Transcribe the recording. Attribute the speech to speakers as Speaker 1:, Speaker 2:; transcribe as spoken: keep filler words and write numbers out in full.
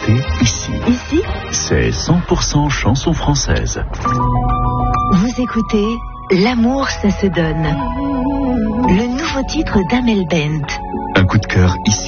Speaker 1: écoutez ici.
Speaker 2: Ici,
Speaker 1: C'est cent pour cent chanson française.
Speaker 2: vous écoutez L'amour, ça se donne. Le nouveau titre d'Amel Bent.
Speaker 1: Un coup de cœur ici.